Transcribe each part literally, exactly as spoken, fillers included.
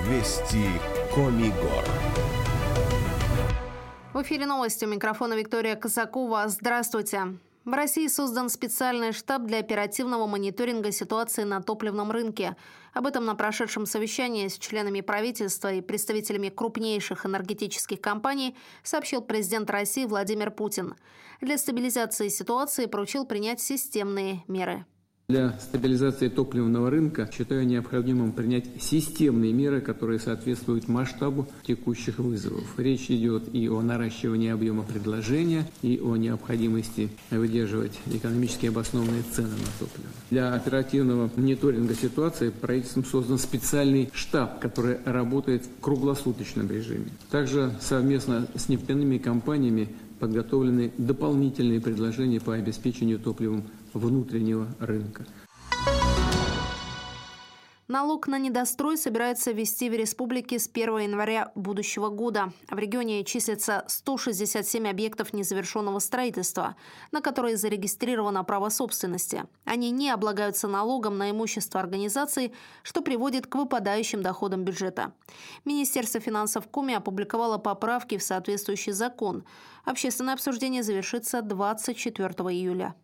Вести Комигор. В эфире новости. У микрофона Виктория Казакова. Здравствуйте. В России создан специальный штаб для оперативного мониторинга ситуации на топливном рынке. Об этом на прошедшем совещании с членами правительства и представителями крупнейших энергетических компаний сообщил президент России Владимир Путин. Для стабилизации ситуации поручил принять системные меры. Для стабилизации топливного рынка считаю необходимым принять системные меры, которые соответствуют масштабу текущих вызовов. Речь идет и о наращивании объема предложения, и о необходимости выдерживать экономически обоснованные цены на топливо. Для оперативного мониторинга ситуации правительством создан специальный штаб, который работает в круглосуточном режиме. Также совместно с нефтяными компаниями подготовлены дополнительные предложения по обеспечению топливом внутреннего рынка. Налог на недострой собираются ввести в республике с первого января будущего года. В регионе числится сто шестьдесят семь объектов незавершенного строительства, на которые зарегистрировано право собственности. Они не облагаются налогом на имущество организаций, что приводит к выпадающим доходам бюджета. Министерство финансов Коми опубликовало поправки в соответствующий закон. Общественное обсуждение завершится двадцать четвёртого июля.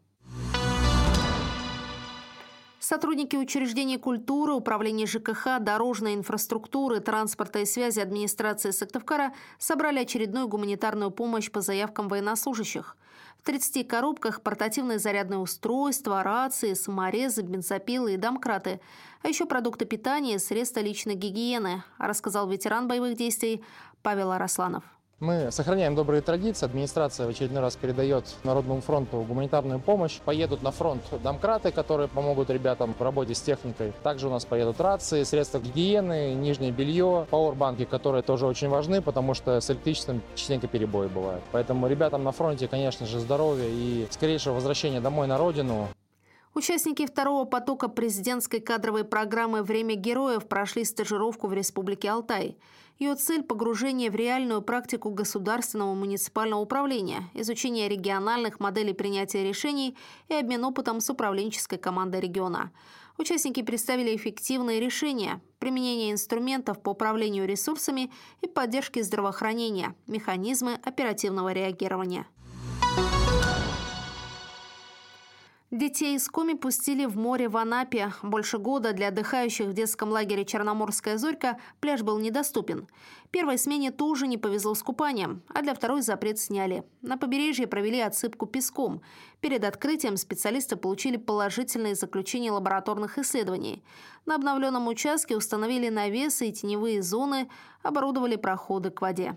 Сотрудники учреждений культуры, управления ЖКХ, дорожной инфраструктуры, транспорта и связи администрации Сыктывкара собрали очередную гуманитарную помощь по заявкам военнослужащих. В тридцати коробках портативные зарядные устройства, рации, саморезы, бензопилы и домкраты, а еще продукты питания и средства личной гигиены, рассказал ветеран боевых действий Павел Арасланов. Мы сохраняем добрые традиции. Администрация в очередной раз передает Народному фронту гуманитарную помощь. Поедут на фронт домкраты, которые помогут ребятам в работе с техникой. Также у нас поедут рации, средства гигиены, нижнее белье, пауэрбанки, которые тоже очень важны, потому что с электричеством частенько перебои бывают. Поэтому ребятам на фронте, конечно же, здоровья и скорейшего возвращения домой на родину. Участники второго потока президентской кадровой программы «Время героев» прошли стажировку в Республике Алтай. Ее цель – погружение в реальную практику государственного муниципального управления, изучение региональных моделей принятия решений и обмен опытом с управленческой командой региона. Участники представили эффективные решения, применение инструментов по управлению ресурсами и поддержке здравоохранения, механизмы оперативного реагирования. Детей из Коми пустили в море в Анапе. Больше года для отдыхающих в детском лагере «Черноморская зорька» пляж был недоступен. Первой смене тоже не повезло с купанием, а для второй запрет сняли. На побережье провели отсыпку песком. Перед открытием специалисты получили положительные заключения лабораторных исследований. На обновленном участке установили навесы и теневые зоны, оборудовали проходы к воде.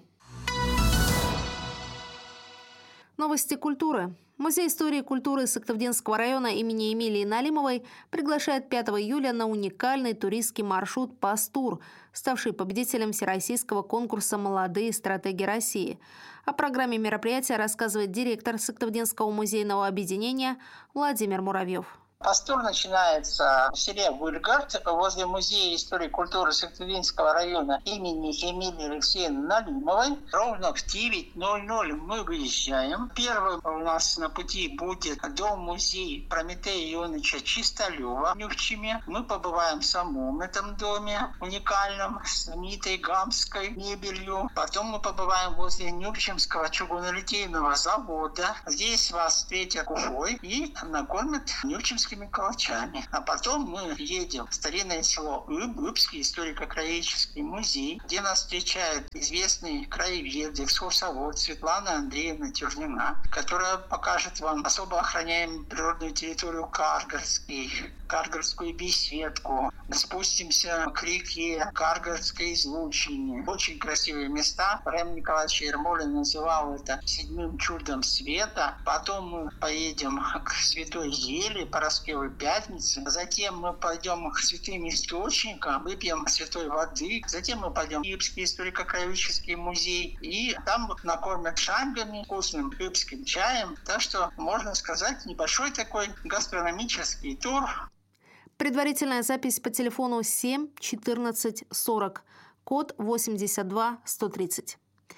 Новости культуры. Музей истории и культуры Сыктывдинского района имени Эмилии Налимовой приглашает пятого июля на уникальный туристский маршрут «Пастур», ставший победителем всероссийского конкурса «Молодые стратеги России». О программе мероприятия рассказывает директор Сыктывдинского музейного объединения Владимир Муравьев. Пастур начинается в селе Выльгард, возле Музея истории и культуры Сыктывдинского района имени Эмилии Алексеевны Налимовой. Ровно в девять ноль ноль мы выезжаем. Первым у нас на пути будет дом-музей Прометея Ионыча Чисталева в Нюхчиме. Мы побываем в самом этом доме, уникальном, с знаменитой гамской мебелью. Потом мы побываем возле Нюхчимского чугунолитейного завода. Здесь вас встретят куфой и накормят нюхчимскими калачами. А потом мы едем в старинное село Иб, Ибский историко-краеведческий музей, где нас встречает известный краевед, экскурсовод Светлана Андреевна Тюрнина, которая покажет вам особо охраняемую природную территорию Каргородский, Каргородскую беседку. Спустимся к реке Каргородской излучине. Очень красивые места. Рэм Николаевич Ермолин называл это седьмым чудом света. Потом мы поедем к Святой Еле, Параскевой Пятнице. Затем мы пойдем к святым источникам, выпьем святой воды. Затем мы пойдем в Ибский историко-краеведческий музей. И там накормят шамбами, вкусным ибским чаем. Так что, можно сказать, небольшой такой гастрономический тур. Предварительная запись по телефону семь четырнадцать сорок, код восемьдесят два сто тридцать.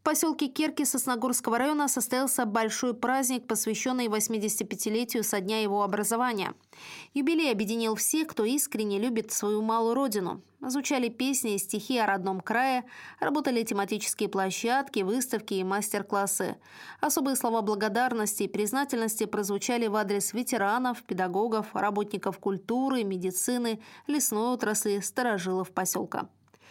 В поселке Керки Сосногорского района состоялся большой праздник, посвященный восьмидесятипятилетию со дня его образования. Юбилей объединил всех, кто искренне любит свою малую родину. Звучали песни и стихи о родном крае, работали тематические площадки, выставки и мастер-классы. Особые слова благодарности и признательности прозвучали в адрес ветеранов, педагогов, работников культуры, медицины, лесной отрасли, старожилов поселка.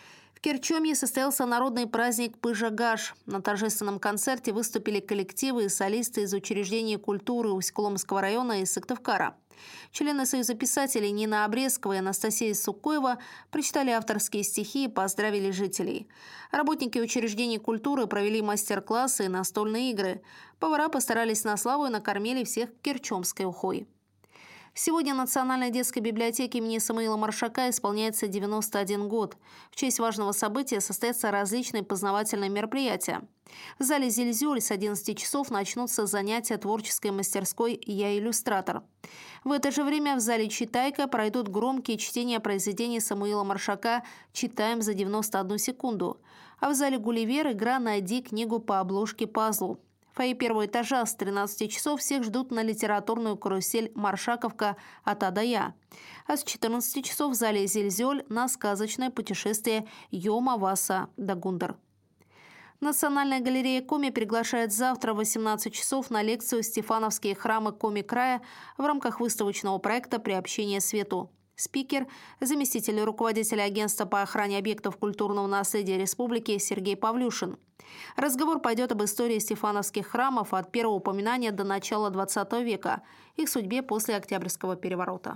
В Керчомье состоялся народный праздник Пыжагаш. На торжественном концерте выступили коллективы и солисты из учреждений культуры Усть-Коломского района и Сыктывкара. Члены Союза писателей Нина Обрезкова и Анастасия Сукоева прочитали авторские стихи и поздравили жителей. Работники учреждений культуры провели мастер-классы и настольные игры. Повара постарались на славу и накормили всех керчомской ухой. Сегодня Национальной детской библиотеке имени Самуила Маршака исполняется девяносто один год. В честь важного события состоятся различные познавательные мероприятия. В зале «Зильзюль» с одиннадцати часов начнутся занятия творческой мастерской «Я иллюстратор». В это же время в зале «Читайка» пройдут громкие чтения произведений Самуила Маршака «Читаем за девяносто одну секунду». А в зале «Гулливер» игра «Найди книгу по обложке пазлу». В фойе первого этажа с тринадцати часов всех ждут на литературную карусель «Маршаковка. От А до Я». А с четырнадцати часов в зале «Зильзёль» на сказочное путешествие «Йома Васа Дагундер». Национальная галерея Коми приглашает завтра в восемнадцать часов на лекцию «Стефановские храмы Коми-края» в рамках выставочного проекта «Приобщение свету». Спикер – заместитель руководителя агентства по охране объектов культурного наследия республики Сергей Павлюшин. Разговор пойдет об истории стефановских храмов от первого упоминания до начала двадцатого века, их судьбе после Октябрьского переворота.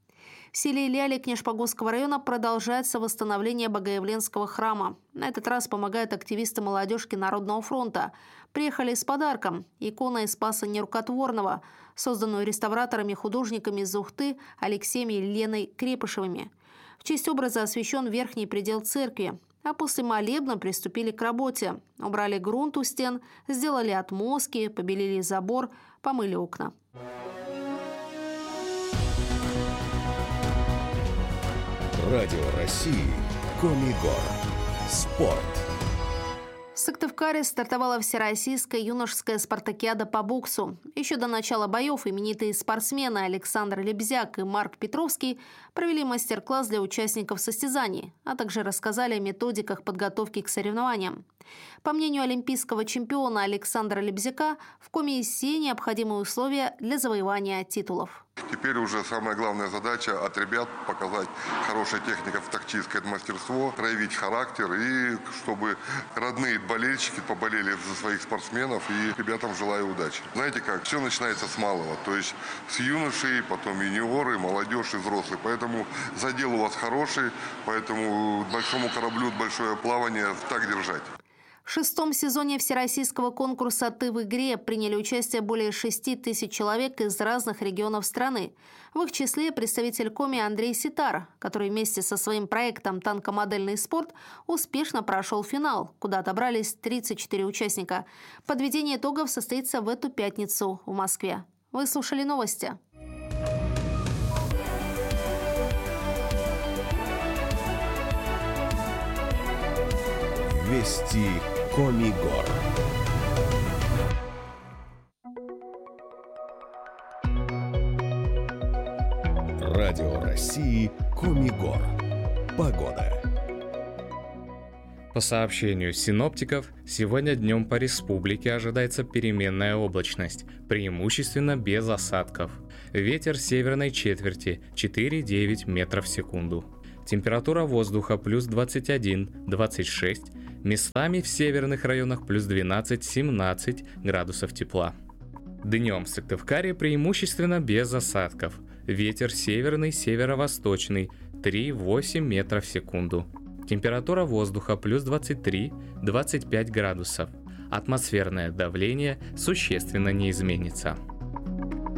В селе Ляли Книжпогосского района продолжается восстановление Богоявленского храма. На этот раз помогают активисты молодежки Народного фронта. Приехали с подарком – икона из Спаса Нерукотворного, созданную реставраторами и художниками из Ухты Алексеем и Леной Крепышевыми. В честь образа освящен верхний предел церкви. А после молебна приступили к работе. Убрали грунт у стен, сделали отмостки, побелили забор, помыли окна. Радио России. Комигор. Спорт. В Сыктывкаре стартовала всероссийская юношеская спартакиада по боксу. Еще до начала боев именитые спортсмены Александр Лебзяк и Марк Петровский провели мастер-класс для участников состязаний, а также рассказали о методиках подготовки к соревнованиям. По мнению олимпийского чемпиона Александра Лебзяка, в Коми есть все необходимые условия для завоевания титулов. Теперь уже самая главная задача от ребят показать хорошее технико-тактическое мастерство, проявить характер и чтобы родные болельщики поболели за своих спортсменов, и ребятам желаю удачи. Знаете как, все начинается с малого, то есть с юношей, потом юниоры, молодежь и взрослые. Поэтому задел у вас хороший, поэтому большому кораблю большое плавание так держать. В шестом сезоне всероссийского конкурса «Ты в игре» приняли участие более шести тысяч человек из разных регионов страны. В их числе представитель Коми Андрей Ситар, который вместе со своим проектом «Танкомодельный спорт» успешно прошел финал, куда отобрались тридцать четыре участника. Подведение итогов состоится в эту пятницу в Москве. Вы слушали новости. Вести Комигор. Радио России. Комигор. Погода. По сообщению синоптиков, сегодня днем по республике ожидается переменная облачность, преимущественно без осадков. Ветер северной четверти четыре-девять метров в секунду. Температура воздуха плюс двадцать один - двадцать шесть, местами в северных районах плюс двенадцать-семнадцать градусов тепла. Днем в Сыктывкаре преимущественно без осадков. Ветер северный, северо-восточный три-восемь метров в секунду. Температура воздуха плюс двадцать три - двадцать пять градусов. Атмосферное давление существенно не изменится.